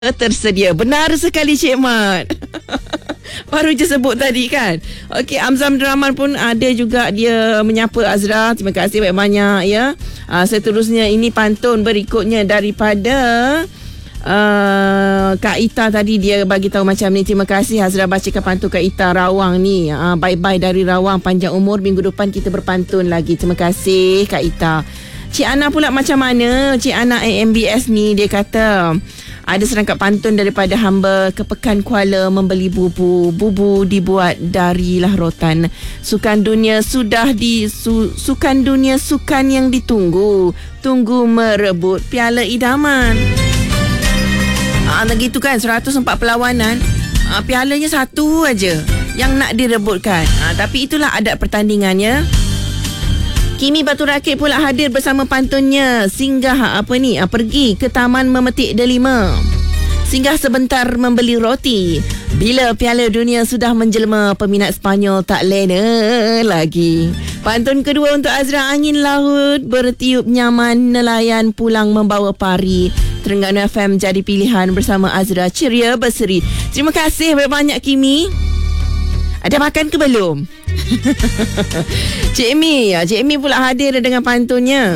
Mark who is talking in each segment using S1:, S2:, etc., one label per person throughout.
S1: tersedia. Benar sekali Cik Mat. Baru je sebut tadi kan. Okey, Amzam Rahman pun ada juga dia menyapa Azra. Terima kasih banyak-banyak ya. Seterusnya ini pantun berikutnya daripada Kak Ita tadi, dia bagi tahu macam ni. Terima kasih Azra bacakan pantun Kak Ita Rawang ni. Bye-bye dari Rawang, panjang umur, minggu depan kita berpantun lagi. Terima kasih Kak Ita. Cik Ana pula macam mana? Cik Ana AMBS ni dia kata ada serangkap pantun daripada hamba ke Pekan Kuala membeli bubu. Bubu dibuat darilah rotan. Sukan dunia sukan dunia sukan yang ditunggu. Tunggu merebut piala idaman. Begitu kan, 104 perlawanan, pialanya satu aja yang nak direbutkan. Tapi itulah adat pertandingannya. Kimi Batu Rakit pula hadir bersama pantunnya. Singgah pergi ke taman memetik delima. Singgah sebentar membeli roti. Bila Piala Dunia sudah menjelma, peminat Sepanyol tak lena lagi. Pantun kedua untuk Azra, angin laut bertiup nyaman, nelayan pulang membawa pari. Terengganu FM jadi pilihan bersama Azra, ceria berseri. Terima kasih banyak Kimi. Ada makan ke belum? Cik Emi pula hadir dengan pantunnya.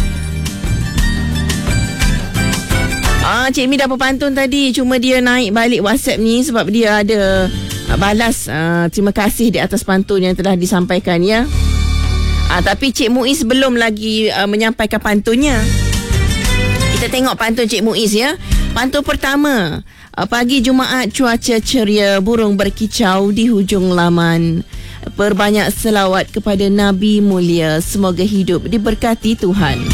S1: Cik Emi dapat pantun tadi, cuma dia naik balik WhatsApp ni sebab dia ada balas terima kasih di atas pantun yang telah disampaikan ya. Tapi Cik Muiz belum lagi menyampaikan pantunnya. Kita tengok pantun Cik Muiz ya. Pantun pertama, pagi Jumaat cuaca ceria, burung berkicau di hujung laman. Perbanyak selawat kepada Nabi mulia, semoga hidup diberkati Tuhan.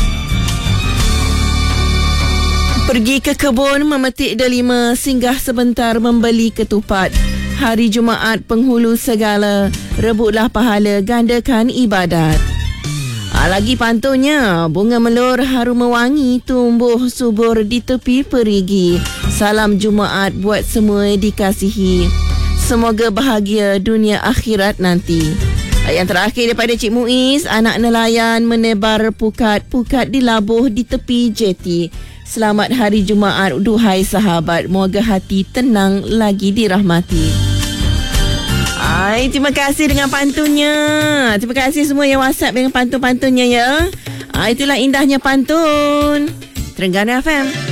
S1: Pergi ke kebun memetik delima, singgah sebentar membeli ketupat. Hari Jumaat penghulu segala, rebutlah pahala, gandakan ibadat. Lagi pantunnya, bunga melur harum mewangi, tumbuh subur di tepi perigi. Salam Jumaat buat semua dikasihi, semoga bahagia dunia akhirat nanti. Yang terakhir daripada Cik Muiz, anak nelayan menebar pukat-pukat dilabuh di tepi jeti. Selamat hari Jumaat, duhai sahabat, moga hati tenang lagi dirahmati. Terima kasih dengan pantunnya. Terima kasih semua yang WhatsApp dengan pantun-pantunnya ya. Itulah indahnya pantun Terengganu FM.